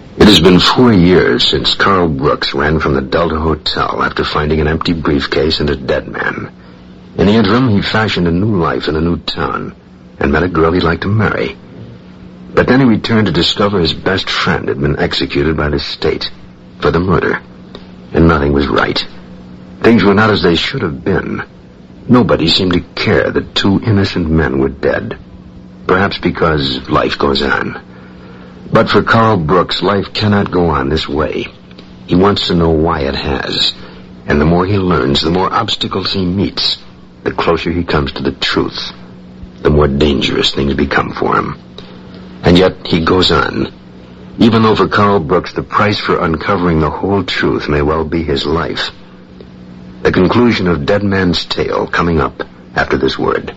It has been 4 years since Carl Brooks ran from the Delta Hotel after finding an empty briefcase and a dead man. In the interim, he fashioned a new life in a new town and met a girl he'd like to marry. But then he returned to discover his best friend had been executed by the state for the murder. And nothing was right. Things were not as they should have been. Nobody seemed to care that 2 innocent men were dead. Perhaps because life goes on. But for Carl Brooks, life cannot go on this way. He wants to know why it has. And the more he learns, the more obstacles he meets, the closer he comes to the truth, the more dangerous things become for him. And yet he goes on. Even though for Carl Brooks the price for uncovering the whole truth may well be his life. The conclusion of Dead Man's Tale coming up after this word.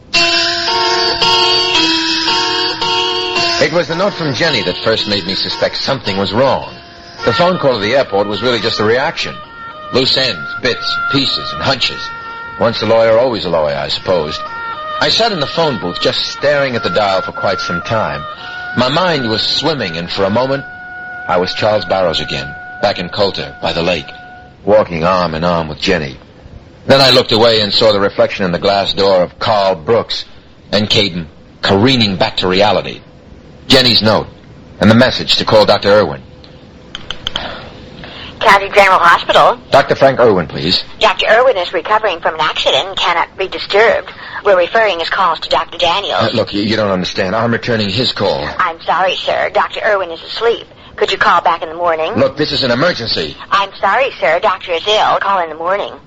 It was the note from Jenny that first made me suspect something was wrong. The phone call to the airport was really just a reaction. Loose ends, bits, pieces, and hunches. Once a lawyer, always a lawyer, I supposed. I sat in the phone booth just staring at the dial for quite some time. My mind was swimming, and for a moment, I was Charles Barrows again, back in Coulter, by the lake, walking arm in arm with Jenny. Then I looked away and saw the reflection in the glass door of Carl Brooks, and came careening back to reality. Jenny's note, and the message to call Dr. Irwin. County General Hospital. Dr. Frank Irwin, please. Dr. Irwin is recovering from an accident and cannot be disturbed. We're referring his calls to Dr. Daniels. Look, you don't understand. I'm returning his call. I'm sorry, sir. Dr. Irwin is asleep. Could you call back in the morning? Look, this is an emergency. I'm sorry, sir. Doctor is ill. Call in the morning.